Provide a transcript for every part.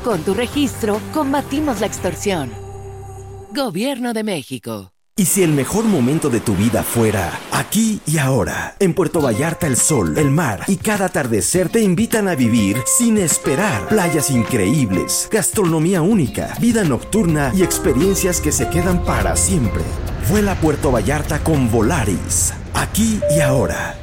Con tu registro, combatimos la extorsión. Gobierno de México. ¿Y si el mejor momento de tu vida fuera aquí y ahora? En Puerto Vallarta el sol, el mar y cada atardecer te invitan a vivir sin esperar. Playas increíbles, gastronomía única, vida nocturna y experiencias que se quedan para siempre. Vuela a Puerto Vallarta con Volaris. Aquí y ahora.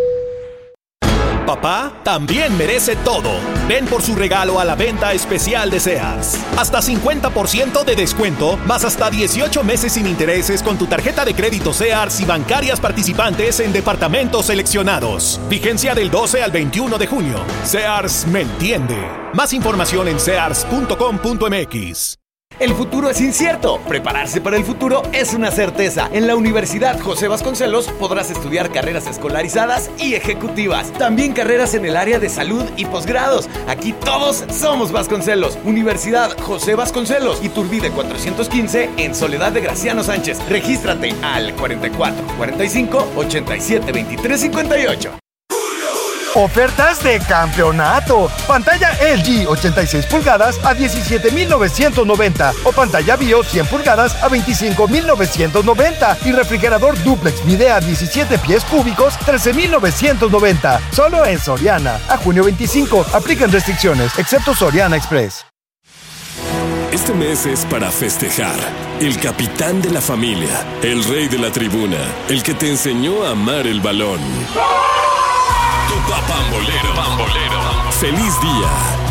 Papá también merece todo. Ven por su regalo a la venta especial de Sears. Hasta 50% de descuento, más hasta 18 meses sin intereses con tu tarjeta de crédito Sears y bancarias participantes en departamentos seleccionados. Vigencia del 12 al 21 de junio. Sears me entiende. Más información en sears.com.mx. El futuro es incierto. Prepararse para el futuro es una certeza. En la Universidad José Vasconcelos podrás estudiar carreras escolarizadas y ejecutivas. También carreras en el área de salud y posgrados. Aquí todos somos Vasconcelos. Universidad José Vasconcelos. Iturbide 415 en Soledad de Graciano Sánchez. Regístrate al 44 45 87 23 58. Ofertas de campeonato. Pantalla LG 86 pulgadas a 17,990 o pantalla BIOS 100 pulgadas a 25,990 y refrigerador dúplex Midea 17 pies cúbicos 13,990. Solo en Soriana. A junio 25. Aplican restricciones, excepto Soriana Express. Este mes es para festejar. El capitán de la familia, el rey de la tribuna, el que te enseñó a amar el balón. Tu papá Pambolero. ¡Feliz día!